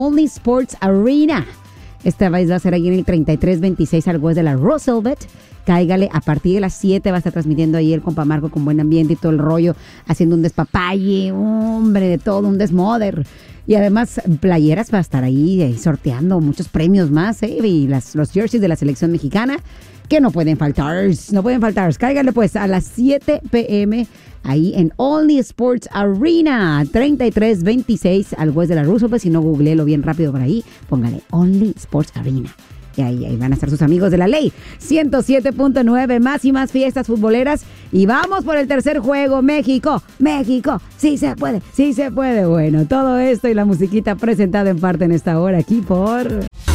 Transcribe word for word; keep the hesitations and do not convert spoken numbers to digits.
Only Sports Arena. Esta vez va a ser ahí en el treinta y tres veintiséis al West de la Roosevelt. Cáigale, a partir de las siete va a estar transmitiendo ahí el compa Marco con buen ambiente y todo el rollo, haciendo un despapalle, hombre, de todo, un desmoder. Y además, playeras va a estar ahí eh, sorteando muchos premios más, ¿eh? Y las, los jerseys de la selección mexicana, que no pueden faltar, no pueden faltar. Cáigale pues a las siete p.m. ahí en Only Sports Arena, treinta y tres veintiséis al West de la Roosevelt. Si no, googleelo bien rápido por ahí, póngale Only Sports Arena. Y ahí, ahí van a estar sus amigos de la ley. ciento siete punto nueve, más y más fiestas futboleras. Y vamos por el tercer juego. México, México, sí se puede, sí se puede. Bueno, todo esto y la musiquita presentada en parte en esta hora aquí por...